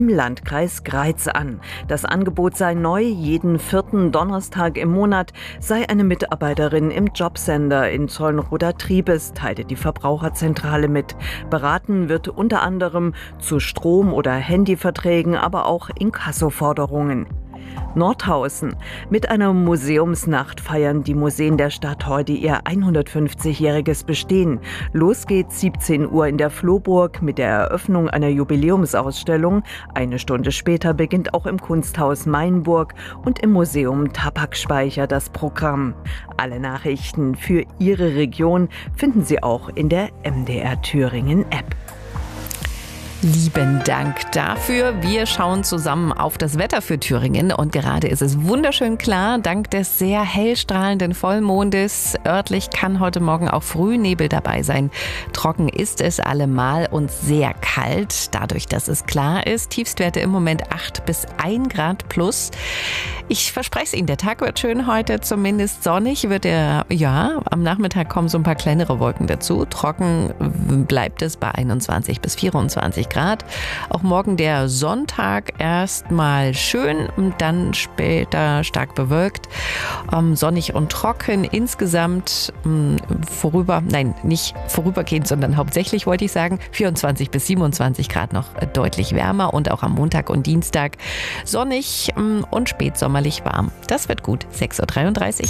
im Landkreis Greiz an. Das Angebot sei neu, jeden 4. Donnerstag im Monat sei eine Mitarbeiterin im Jobcenter in Zollenroda-Triebes, teilte die Verbraucherzentrale mit. Beraten wird unter anderem zu Strom- oder Handyverträgen, aber auch Inkassoforderungen. Nordhausen. Mit einer Museumsnacht feiern die Museen der Stadt heute ihr 150-jähriges Bestehen. Los geht's 17 Uhr in der Flohburg mit der Eröffnung einer Jubiläumsausstellung. Eine Stunde später beginnt auch im Kunsthaus Mainburg und im Museum Tabakspeicher das Programm. Alle Nachrichten für Ihre Region finden Sie auch in der MDR Thüringen App. Lieben Dank dafür. Wir schauen zusammen auf das Wetter für Thüringen und gerade ist es wunderschön klar, dank des sehr hellstrahlenden Vollmondes. Örtlich kann heute Morgen auch Frühnebel dabei sein. Trocken ist es allemal und sehr kalt, dadurch, dass es klar ist. Tiefstwerte im Moment 8 bis 1 Grad plus. Ich verspreche es Ihnen, der Tag wird schön heute, zumindest sonnig wird er, ja, am Nachmittag kommen so ein paar kleinere Wolken dazu. Trocken bleibt es bei 21 bis 24 Grad. Auch morgen der Sonntag erstmal schön und dann später stark bewölkt. Sonnig und trocken insgesamt nicht vorübergehend, sondern hauptsächlich wollte ich sagen, 24 bis 27 Grad noch deutlich wärmer und auch am Montag und Dienstag sonnig und spätsommerlich warm. Das wird gut. 6.33 Uhr.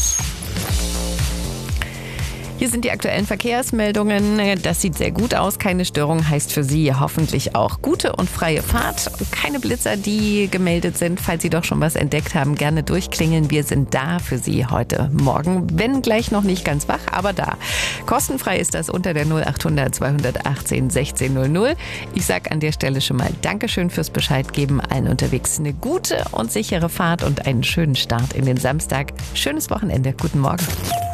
Hier sind die aktuellen Verkehrsmeldungen. Das sieht sehr gut aus. Keine Störung heißt für Sie hoffentlich auch gute und freie Fahrt. Keine Blitzer, die gemeldet sind. Falls Sie doch schon was entdeckt haben, gerne durchklingeln. Wir sind da für Sie heute Morgen. Wenn gleich noch nicht ganz wach, aber da. Kostenfrei ist das unter der 0800 218 1600. Ich sage an der Stelle schon mal Dankeschön fürs Bescheid geben. Allen unterwegs eine gute und sichere Fahrt und einen schönen Start in den Samstag. Schönes Wochenende. Guten Morgen.